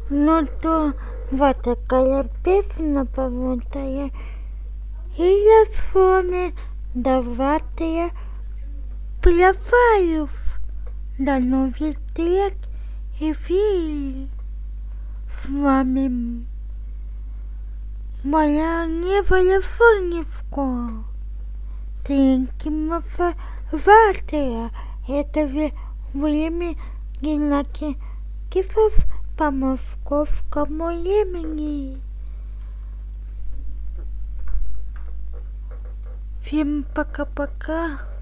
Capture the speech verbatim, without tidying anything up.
Ну то вот такая певна поводая, и я с вами даватая плаваю до новых лет и вею с вами. Моя неволя фоневко, треньки мафа ватая, это время генаки кифов по московскому времени. Всем пока-пока.